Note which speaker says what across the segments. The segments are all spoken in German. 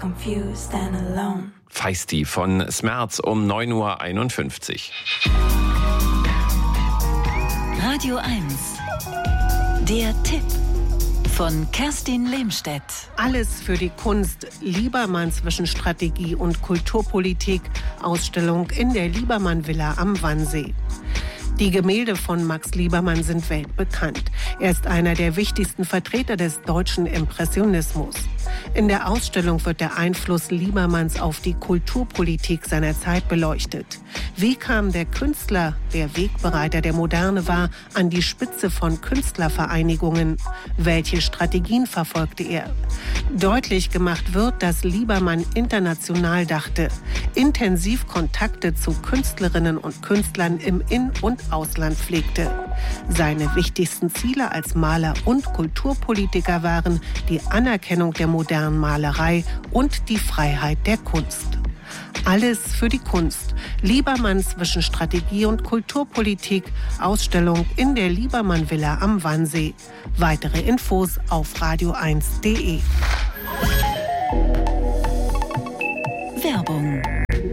Speaker 1: confused and alone.
Speaker 2: Feisty von Smerz um 9:51 Uhr.
Speaker 3: Radio 1. Der Tipp von Kerstin Lehmstedt.
Speaker 4: Alles für die Kunst. Liebermann zwischen Strategie und Kulturpolitik. Ausstellung in der Liebermann-Villa am Wannsee. Die Gemälde von Max Liebermann sind weltbekannt. Er ist einer der wichtigsten Vertreter des deutschen Impressionismus. In der Ausstellung wird der Einfluss Liebermanns auf die Kulturpolitik seiner Zeit beleuchtet. Wie kam der Künstler, der Wegbereiter der Moderne war, an die Spitze von Künstlervereinigungen? Welche Strategien verfolgte er? Deutlich gemacht wird, dass Liebermann international dachte, intensiv Kontakte zu Künstlerinnen und Künstlern im In- und Ausland pflegte. Seine wichtigsten Ziele als Maler und Kulturpolitiker waren die Anerkennung der modernen Malerei und die Freiheit der Kunst. Alles für die Kunst. Liebermann zwischen Strategie und Kulturpolitik. Ausstellung in der Liebermann-Villa am Wannsee. Weitere Infos auf radio1.de.
Speaker 3: Werbung.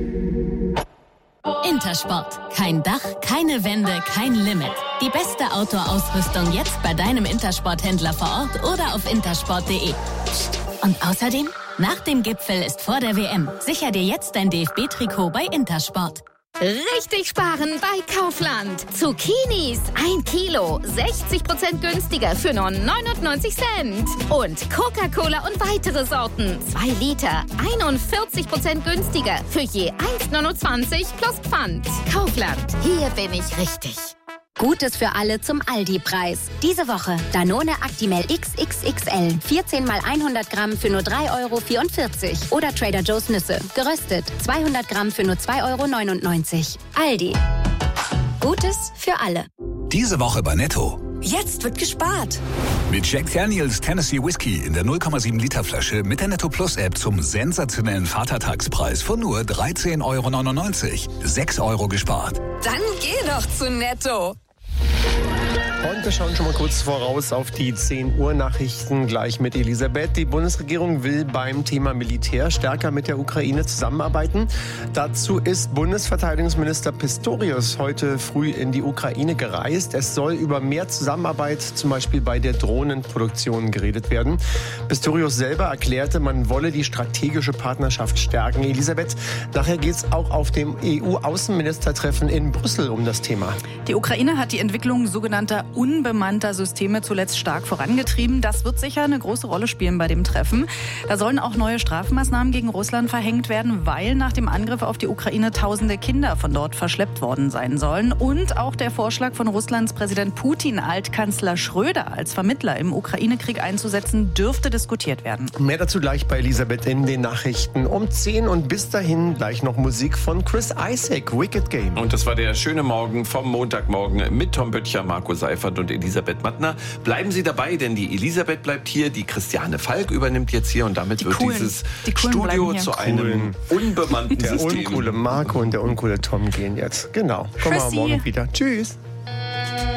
Speaker 3: Intersport. Kein Dach, keine Wände, kein Limit. Die beste Outdoor-Ausrüstung jetzt bei deinem Intersport-Händler vor Ort oder auf intersport.de. Und außerdem, nach dem Gipfel ist vor der WM. Sicher dir jetzt dein DFB-Trikot bei Intersport.
Speaker 5: Richtig sparen bei Kaufland. Zucchinis 1 Kilo, 60% günstiger für nur 99 Cent. Und Coca-Cola und weitere Sorten, 2 Liter, 41% günstiger für je 1,29 plus Pfand. Kaufland, hier bin ich richtig.
Speaker 6: Gutes für alle zum Aldi-Preis. Diese Woche Danone Actimel XXXL. 14 mal 100 Gramm für nur 3,44 €. Oder Trader Joe's Nüsse. Geröstet. 200 Gramm für nur 2,99 €. Aldi. Gutes für alle.
Speaker 7: Diese Woche bei Netto.
Speaker 3: Jetzt wird gespart.
Speaker 7: Mit Jack Daniels Tennessee Whiskey in der 0,7 Liter Flasche mit der Netto Plus App zum sensationellen Vatertagspreis von nur 13,99 €. 6 € gespart.
Speaker 3: Dann geh doch zu Netto.
Speaker 8: Und wir schauen schon mal kurz voraus auf die 10 Uhr Nachrichten gleich mit Elisabeth. Die Bundesregierung will beim Thema Militär stärker mit der Ukraine zusammenarbeiten. Dazu ist Bundesverteidigungsminister Pistorius heute früh in die Ukraine gereist. Es soll über mehr Zusammenarbeit, zum Beispiel bei der Drohnenproduktion, geredet werden. Pistorius selber erklärte, man wolle die strategische Partnerschaft stärken. Elisabeth, nachher geht es auch auf dem EU-Außenministertreffen in Brüssel um das Thema.
Speaker 9: Die Ukraine hat die Entwicklung sogenannter unbemannter Systeme zuletzt stark vorangetrieben. Das wird sicher eine große Rolle spielen bei dem Treffen. Da sollen auch neue Strafmaßnahmen gegen Russland verhängt werden, weil nach dem Angriff auf die Ukraine tausende Kinder von dort verschleppt worden sein sollen. Und auch der Vorschlag von Russlands Präsident Putin, Altkanzler Schröder als Vermittler im Ukraine-Krieg einzusetzen, dürfte diskutiert werden.
Speaker 8: Mehr dazu gleich bei Elisabeth in den Nachrichten um 10 und bis dahin gleich noch Musik von Chris Isaak, Wicked Game.
Speaker 2: Und das war der schöne Morgen vom Montagmorgen mit Tom Böttcher, Marco Seifert und Elisabeth Mattner. Bleiben Sie dabei, denn die Elisabeth bleibt hier, die Christiane Falk übernimmt jetzt hier und damit wird dieses Studio zu einem unbemannten System.
Speaker 8: Der uncoole Marco und der uncoole Tom gehen jetzt. Genau. Kommen wir morgen wieder. Tschüss.